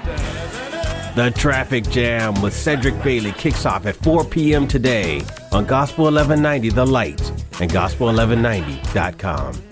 The Traffic Jam with Cedric Bailey kicks off at 4 p.m. today on Gospel 1190 The Light and Gospel1190.com.